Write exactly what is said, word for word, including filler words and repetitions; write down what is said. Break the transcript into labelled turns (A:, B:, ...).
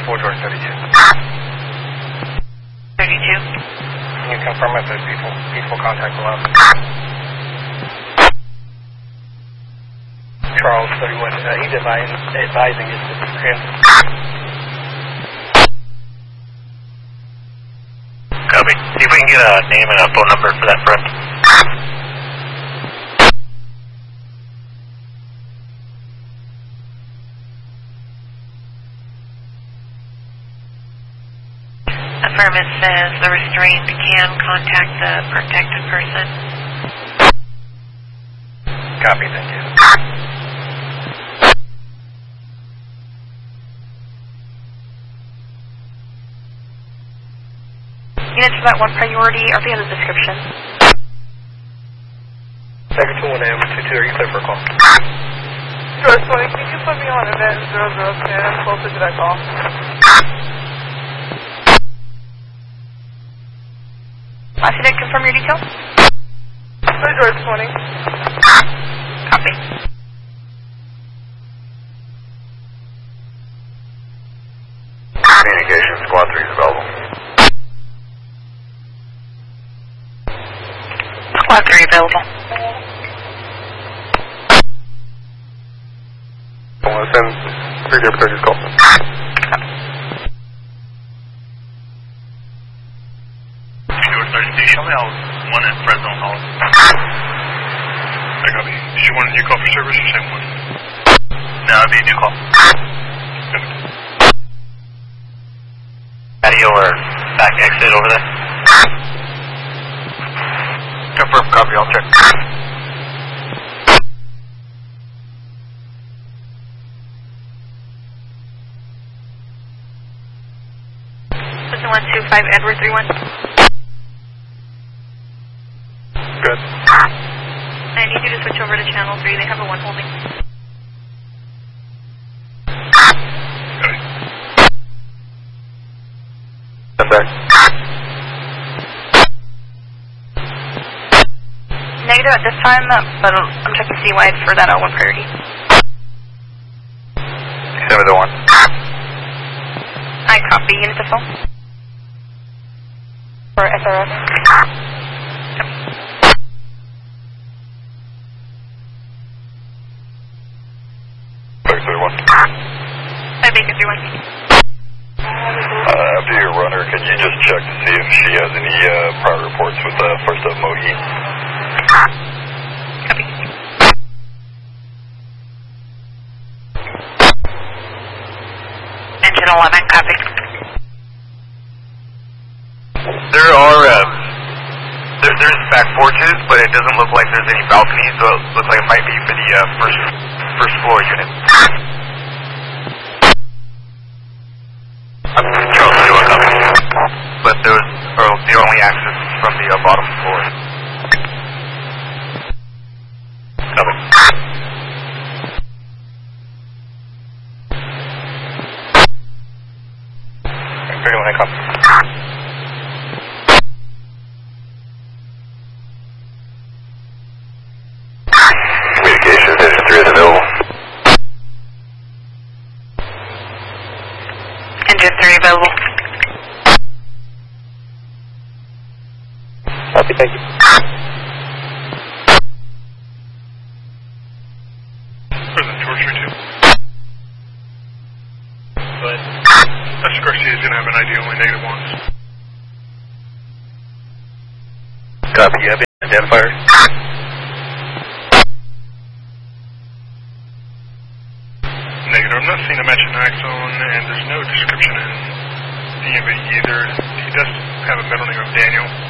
A: four George thirty-two.
B: thirty-two.
A: Can you confirm if there's peaceful, peaceful contact allowed? Charles thirty-one, uh, he's advising, advising it's the transit.
C: Copy. See if we can get a name and a phone number for that friend.
B: Affirmative says the restraint can contact the protected person.
A: Copy, thank you.
B: Units for that one priority, are they on the description?
A: Second to one A M two two, are you clear for a call?
D: George twenty, can you put me on event zero zero ten closer to that call?
B: Last unit, confirm your details.
D: Hi, George twenty.
B: Copy.
C: Communication, squad three is available.
B: Squad three available.
A: I want to send three Zero thirty's call.
C: thirty-two, show me out one at Fresno Hall. I copy. Did you want a new call for service or same one? No, it'd be a new call. Good. Patio or back exit over there? Confirm, copy, I'll check.
B: one two five Edward three one.
A: Good.
B: I need you to switch over to channel three. They have a one holding.
C: Okay.
A: Stand back.
B: Negative at this time, but I'm checking C Y for that uh, one priority.
C: Seven to one.
B: I copy. Unit to phone. For S R S. Hi, Baker three one.
C: Uh, after your runner, can you just check to see if she has any uh, prior reports with uh, First Up Mohi?
B: Copy. Engine eleven, copy.
C: There are, uh, there, there's back porches, but it doesn't look like there's any balconies, so it looks like it might be for the uh, first first floor unit. Charles, do a copy. But those are the only access from the uh, bottom floor. Copy.
A: Imperial Hancock.
C: Communication, Engine three is available.
B: Engine three available.
A: Copy, thank you.
C: President George three two. But Mister Garcia is going to have an I D only negative ones. Copy, you have identifiers? Negative, I'm not seeing a mention axon, and there's no description in D M V either. He does have a middle name of Daniel.